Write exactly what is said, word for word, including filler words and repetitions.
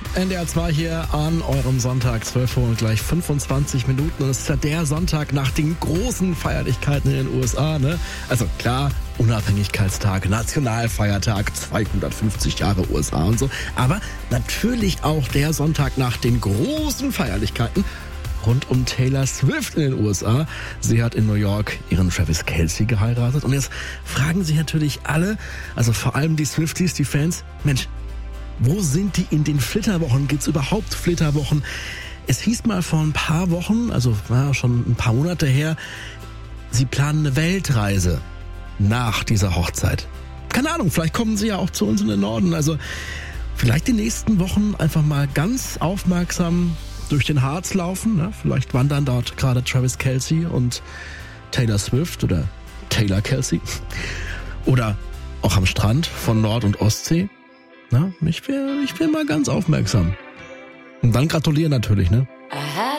N D R zwei hier an eurem Sonntag, zwölf Uhr und gleich fünfundzwanzig Minuten. Und es ist ja der Sonntag nach den großen Feierlichkeiten in den U S A, ne? Also klar, Unabhängigkeitstag, Nationalfeiertag, zweihundertfünfzig Jahre U S A und so. Aber natürlich auch der Sonntag nach den großen Feierlichkeiten rund um Taylor Swift in den U S A. Sie hat in New York ihren Travis Kelce geheiratet. Und jetzt fragen sich natürlich alle, also vor allem die Swifties, die Fans, Mensch, wo sind die in den Flitterwochen? Gibt's überhaupt Flitterwochen? Es hieß mal vor ein paar Wochen, also war schon ein paar Monate her, sie planen eine Weltreise nach dieser Hochzeit. Keine Ahnung, vielleicht kommen sie ja auch zu uns in den Norden. Also vielleicht die nächsten Wochen einfach mal ganz aufmerksam durch den Harz laufen. Ne? Vielleicht wandern dort gerade Travis Kelce und Taylor Swift oder Taylor Kelce. Oder auch am Strand von Nord- und Ostsee. Na, ich wäre ich wär mal ganz aufmerksam. Und dann gratulieren natürlich, ne?